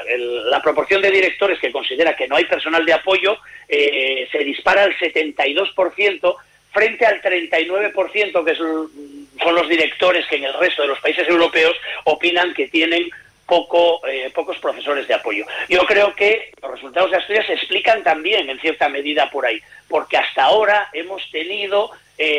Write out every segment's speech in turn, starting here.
la proporción de directores que considera que no hay personal de apoyo se dispara al 72% frente al 39% que son los directores que en el resto de los países europeos opinan que tienen pocos profesores de apoyo. Yo creo que los resultados de Asturias se explican también en cierta medida por ahí, porque hasta ahora hemos tenido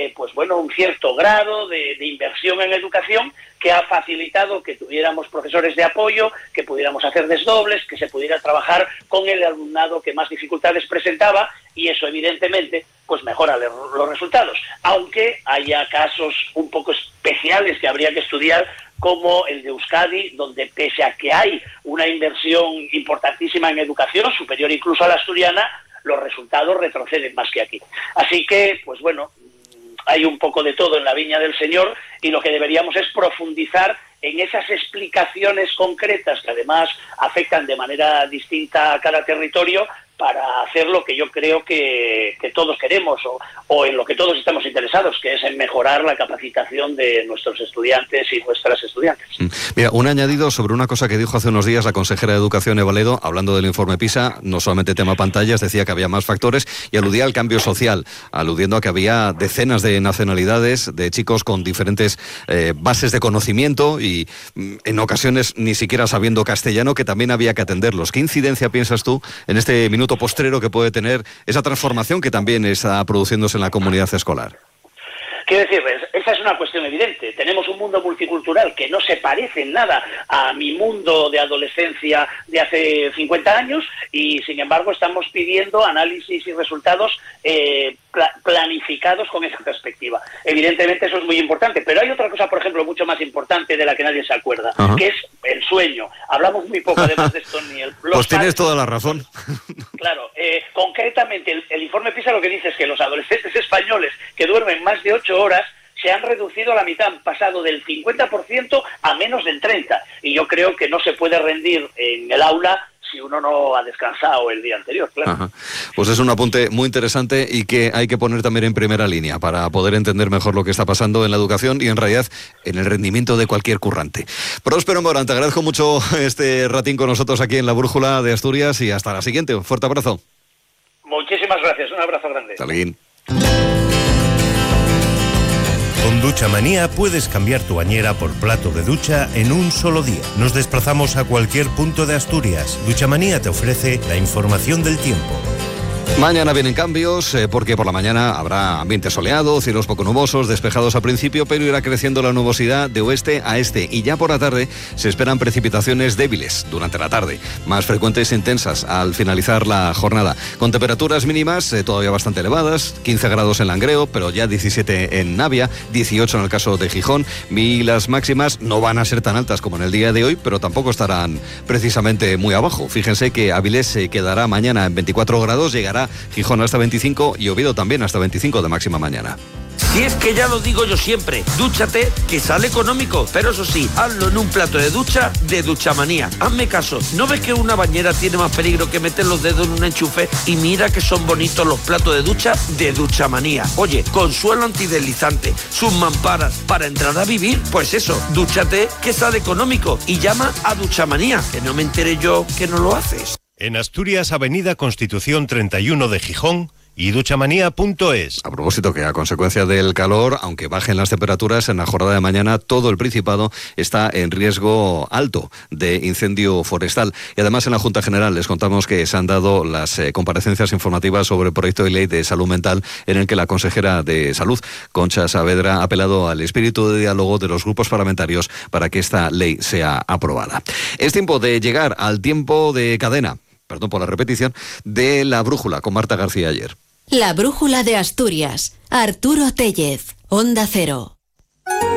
un cierto grado de inversión en educación que ha facilitado que tuviéramos profesores de apoyo, que pudiéramos hacer desdobles, que se pudiera trabajar con el alumnado que más dificultades presentaba, y eso evidentemente pues mejora los resultados, aunque haya casos un poco especiales que habría que estudiar, como el de Euskadi, donde pese a que hay una inversión importantísima en educación, superior incluso a la asturiana, los resultados retroceden más que aquí. Así que, pues bueno, hay un poco de todo en la viña del Señor, y lo que deberíamos es profundizar en esas explicaciones concretas que además afectan de manera distinta a cada territorio, para hacer lo que yo creo que todos queremos o en lo que todos estamos interesados, que es en mejorar la capacitación de nuestros estudiantes y nuestras estudiantes. Mira, un añadido sobre una cosa que dijo hace unos días la consejera de Educación, Eva Ledo, hablando del informe PISA, no solamente tema pantallas, decía que había más factores y aludía al cambio social, aludiendo a que había decenas de nacionalidades, de chicos con diferentes bases de conocimiento y en ocasiones ni siquiera sabiendo castellano, que también había que atenderlos. ¿Qué incidencia piensas tú en este minuto postrero que puede tener esa transformación que también está produciéndose en la comunidad escolar? Quiero decirles, esa es una cuestión evidente. Tenemos un mundo multicultural que no se parece en nada a mi mundo de adolescencia de hace 50 años y, sin embargo, estamos pidiendo análisis y resultados planificados con esa perspectiva. Evidentemente eso es muy importante, pero hay otra cosa, por ejemplo, mucho más importante de la que nadie se acuerda, que es el sueño. Hablamos muy poco además de esto. Pues tienes toda la razón. Claro, concretamente el informe PISA lo que dice es que los adolescentes españoles que duermen más de 8 horas se han reducido a la mitad, han pasado del 50% a menos del 30%. Y yo creo que no se puede rendir en el aula si uno no ha descansado el día anterior, claro. Ajá. Pues es un apunte muy interesante y que hay que poner también en primera línea para poder entender mejor lo que está pasando en la educación y en realidad en el rendimiento de cualquier currante. Próspero Morán, te agradezco mucho este ratín con nosotros aquí en la Brújula de Asturias y hasta la siguiente. Un fuerte abrazo. Muchísimas gracias, un abrazo grande. Hasta luego. Con Duchamanía puedes cambiar tu bañera por plato de ducha en un solo día. Nos desplazamos a cualquier punto de Asturias. Duchamanía te ofrece la información del tiempo. Mañana vienen cambios porque por la mañana habrá ambiente soleado, cielos poco nubosos, despejados al principio, pero irá creciendo la nubosidad de oeste a este y ya por la tarde se esperan precipitaciones débiles durante la tarde, más frecuentes e intensas al finalizar la jornada, con temperaturas mínimas todavía bastante elevadas, 15 grados en Langreo, pero ya 17 en Navia, 18 en el caso de Gijón, y las máximas no van a ser tan altas como en el día de hoy, pero tampoco estarán precisamente muy abajo. Fíjense que Avilés se quedará mañana en 24 grados, llegará Gijón hasta 25 y Oviedo también hasta 25 de máxima mañana. Si es que ya lo digo yo siempre, dúchate, que sale económico, pero eso sí, hazlo en un plato de ducha de Duchamanía. Hazme caso, ¿no ves que una bañera tiene más peligro que meter los dedos en un enchufe? Y mira que son bonitos los platos de ducha de Duchamanía. Oye, con suelo antideslizante, sus mamparas, para entrar a vivir, pues eso, dúchate, que sale económico, y llama a Duchamanía, que no me enteré yo que no lo haces. En Asturias, Avenida Constitución 31 de Gijón y duchamanía.es. A propósito que a consecuencia del calor, aunque bajen las temperaturas, en la jornada de mañana todo el Principado está en riesgo alto de incendio forestal. Y además en la Junta General les contamos que se han dado las comparecencias informativas sobre el proyecto de ley de salud mental en el que la consejera de Salud, Concha Saavedra, ha apelado al espíritu de diálogo de los grupos parlamentarios para que esta ley sea aprobada. Es tiempo de llegar al tiempo de cadena, perdón por la repetición, de La Brújula con Marta García Ayer. La Brújula de Asturias. Arturo Tellez, Onda Cero.